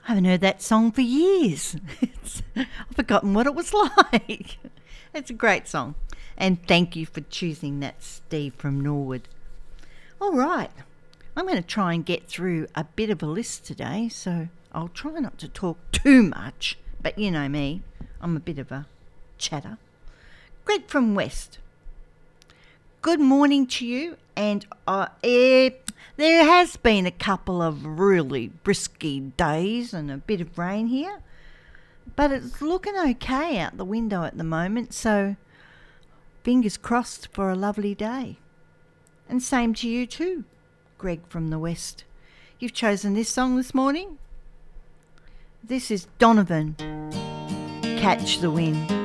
I haven't heard that song for years. I've forgotten what it was like. It's a great song. And thank you for choosing that, Steve from Norwood. All right, I'm going to try and get through a bit of a list today, so I'll try not to talk too much. But you know me, I'm a bit of a chatter. Greg from West. Good morning to you, and there has been a couple of really brisky days and a bit of rain here, but it's looking okay out the window at the moment, so fingers crossed for a lovely day. And same to you too, Greg from the West. You've chosen this song this morning. This is Donovan, Catch the Wind.